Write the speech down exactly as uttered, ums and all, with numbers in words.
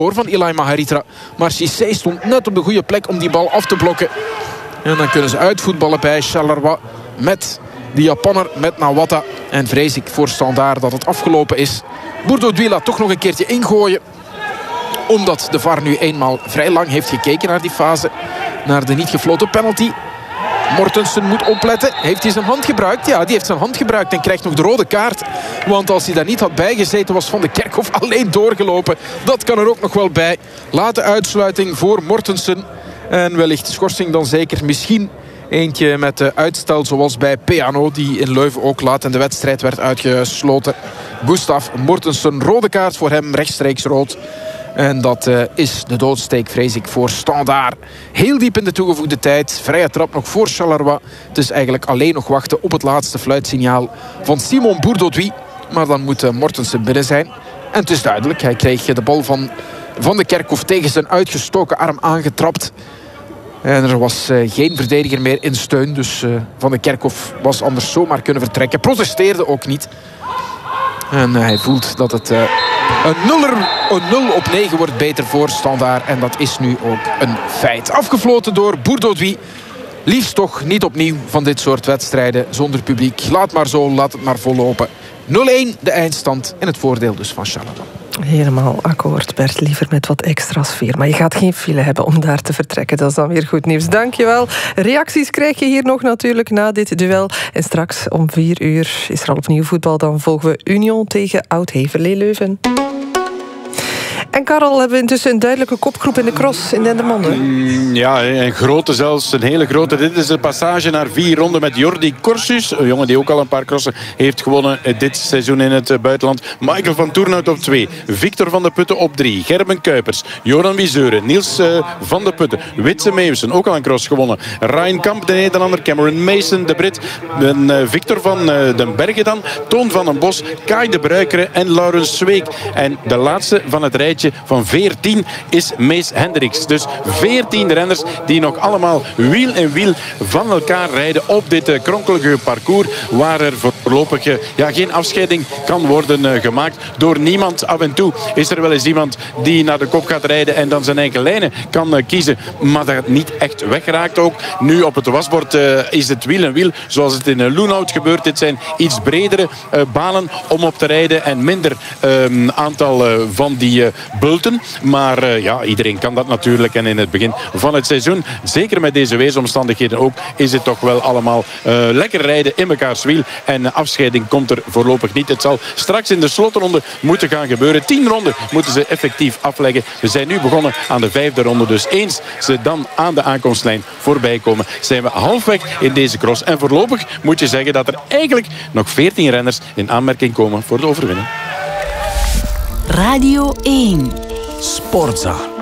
van Ilai Maharitra. Maar Cissé stond net op de goede plek om die bal af te blokken. En dan kunnen ze uitvoetballen bij Charleroi met die Japanner, met Nawata. En vrees ik voor Standaard dat het afgelopen is. Bourdouis laat toch nog een keertje ingooien. Omdat de V A R nu eenmaal vrij lang heeft gekeken naar die fase. Naar de niet gefloten penalty. Mortensen moet opletten. Heeft hij zijn hand gebruikt? Ja, die heeft zijn hand gebruikt en krijgt nog de rode kaart. Want als hij daar niet had bijgezeten, was Van de Kerkhof alleen doorgelopen. Dat kan er ook nog wel bij. Late uitsluiting voor Mortensen. En wellicht schorsing dan zeker. Misschien eentje met de uitstel zoals bij Peano, die in Leuven ook laat en de wedstrijd werd uitgesloten. Gustav Mortensen, rode kaart voor hem, rechtstreeks rood. En dat uh, is de doodsteek, vrees ik, voor Standaard. Heel diep in de toegevoegde tijd. Vrije trap nog voor Charleroi. Het is eigenlijk alleen nog wachten op het laatste fluitsignaal van Simon Bourdouis. Maar dan moet uh, Mortensen binnen zijn. En het is duidelijk, hij kreeg de bal van Van de Kerkhof tegen zijn uitgestoken arm aangetrapt. En er was uh, geen verdediger meer in steun. Dus uh, Van de Kerkhof was anders zomaar kunnen vertrekken. Protesteerde ook niet. En uh, hij voelt dat het uh, een nuller, een nul op negen wordt beter voor Standaard. En dat is nu ook een feit. Afgefloten door Bourdouis. Liefst toch niet opnieuw van dit soort wedstrijden zonder publiek. Laat maar zo, laat het maar vollopen. nul-een de eindstand in het voordeel dus van Charleroi. Helemaal akkoord, Bert. Liever met wat extra sfeer. Maar je gaat geen file hebben om daar te vertrekken. Dat is dan weer goed nieuws. Dankjewel. Reacties krijg je hier nog natuurlijk na dit duel. En straks om vier uur is er al opnieuw voetbal. Dan volgen we Union tegen Oud-Heverlee Leuven. En Karel, hebben we intussen een duidelijke kopgroep in de cross in Dendermonde? Mm, ja, een grote zelfs, een hele grote. Dit is de passage naar vier ronden met Jordi Corsus. Een jongen die ook al een paar crossen heeft gewonnen dit seizoen in het buitenland. Michael van Toornhout op twee. Victor van de Putten op drie. Gerben Kuipers. Joran Wieseuren. Niels uh, van de Putten. Witse Meeuwsen, ook al een cross gewonnen. Ryan Kamp, de Nederlander. Cameron Mason, de Brit. En, uh, Victor van uh, den Bergen dan. Toon van den Bos. Kai de Bruikere en Laurens Zweek. En de laatste van het rijtje van veertien is Mees Hendricks. Dus veertien renners die nog allemaal wiel in wiel van elkaar rijden op dit uh, kronkelige parcours, waar er voorlopig uh, ja, geen afscheiding kan worden uh, gemaakt door niemand. Af en toe is er wel eens iemand die naar de kop gaat rijden en dan zijn eigen lijnen kan uh, kiezen, maar dat niet echt weggeraakt ook. Nu op het wasbord uh, is het wiel in wiel, zoals het in uh, Loenhout gebeurt. Dit zijn iets bredere uh, banen om op te rijden en minder uh, aantal uh, van die uh, bulten. Maar uh, ja, iedereen kan dat natuurlijk. En in het begin van het seizoen, zeker met deze weersomstandigheden ook, is het toch wel allemaal uh, lekker rijden in mekaars wiel. En afscheiding komt er voorlopig niet. Het zal straks in de slotronde moeten gaan gebeuren. Tien ronden moeten ze effectief afleggen. We zijn nu begonnen aan de vijfde ronde. Dus eens ze dan aan de aankomstlijn voorbij komen, zijn we halfweg in deze cross. En voorlopig moet je zeggen dat er eigenlijk nog veertien renners in aanmerking komen voor de overwinning. Radio één. Sportza.